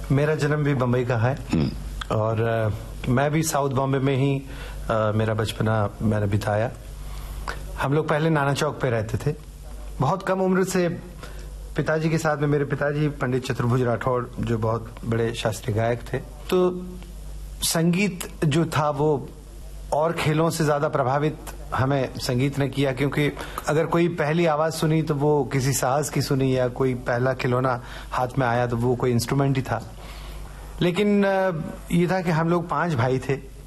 मेरा जन्म भी बम्बई का है और मैं भी साउथ बॉम्बे में ही मेरा बचपना मैंने बिताया। हम लोग पहले नाना चौक पे रहते थे। बहुत कम उम्र से पिताजी के साथ में, मेरे पिताजी पंडित चतुर्भुज राठौड़ जो बहुत बड़े शास्त्रीय गायक थे, तो संगीत जो था वो और खेलों से ज्यादा प्रभावित हमें संगीत ने किया, क्योंकि अगर कोई पहली आवाज सुनी तो वो किसी साहस की सुनी, या कोई पहला खिलौना हाथ में आया तो वो कोई इंस्ट्रूमेंट ही था। लेकिन ये था कि हम लोग 5 भाई थे